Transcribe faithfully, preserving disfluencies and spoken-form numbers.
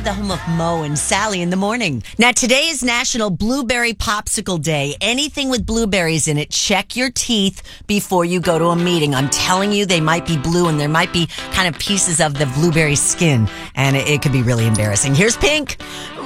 the home of Mo and Sally in the morning. Now, today is National Blueberry Popsicle Day. Anything with blueberries in it, check your teeth before you go to a meeting. I'm telling you, they might be blue and there might be kind of pieces of the blueberry skin, and it, it could be really embarrassing. Here's Pink.